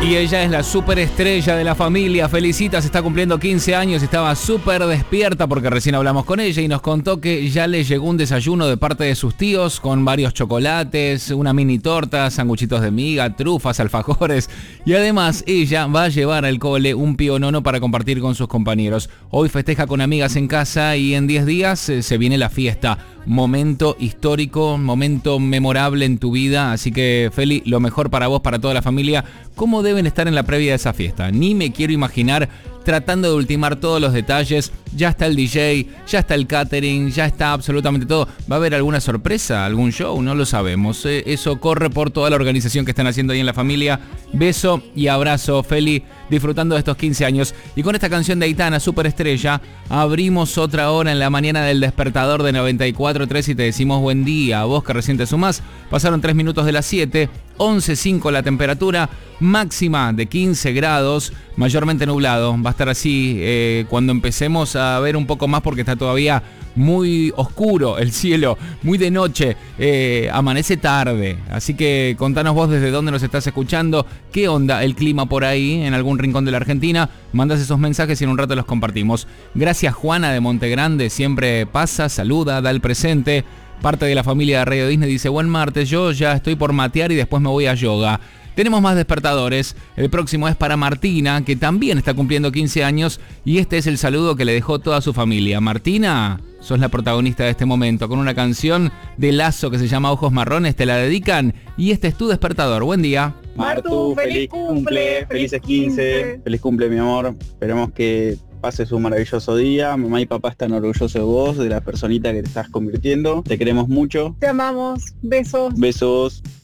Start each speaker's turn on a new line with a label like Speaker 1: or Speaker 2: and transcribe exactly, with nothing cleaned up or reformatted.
Speaker 1: Y ella es la superestrella de la familia. Felicita, se está cumpliendo quince años. Estaba súper despierta porque recién hablamos con ella y nos contó que ya le llegó un desayuno de parte de sus tíos con varios chocolates, una mini torta, sanguchitos de miga, trufas, alfajores. Y además ella va a llevar al cole un pionono para compartir con sus compañeros. Hoy festeja con amigas en casa y en diez días eh, se viene la fiesta. Momento histórico, momento memorable en tu vida. Así que, Feli, lo mejor para vos, para toda la familia. ¿Cómo deben estar en la previa de esa fiesta? Ni me quiero imaginar, tratando de ultimar todos los detalles. Ya está el D J, ya está el catering, ya está absolutamente todo. ¿Va a haber alguna sorpresa, algún show? No lo sabemos. Eh, eso corre por toda la organización que están haciendo ahí en la familia. Beso y abrazo, Feli, disfrutando de estos quince años. Y con esta canción de Aitana, Superestrella, abrimos otra hora en la mañana del despertador de noventa y cuatro tres y te decimos buen día. A vos que recién te sumás, pasaron tres minutos de las siete, once cinco la temperatura, máxima de quince grados, mayormente nublado. Va a estar así eh, cuando empecemos a ver un poco más porque está todavía muy oscuro el cielo, muy de noche, eh, amanece tarde. Así que contanos vos desde dónde nos estás escuchando, qué onda el clima por ahí, en algún rincón de la Argentina. Mandás esos mensajes y en un rato los compartimos. Gracias Juana de Montegrande, siempre pasa, saluda, da el presente. Parte de la familia de Radio Disney dice, buen martes, yo ya estoy por matear y después me voy a yoga. Tenemos más despertadores. El próximo es para Martina, que también está cumpliendo quince años, y este es el saludo que le dejó toda su familia. Martina, sos la protagonista de este momento, con una canción de Lazo que se llama Ojos Marrones, te la dedican, y este es tu despertador. Buen día.
Speaker 2: Martu, feliz cumple, felices quince, feliz cumple mi amor, esperemos que pases un maravilloso día, mamá y papá están orgullosos de vos, de la personita que te estás convirtiendo, te queremos mucho.
Speaker 3: Te amamos, besos.
Speaker 2: Besos.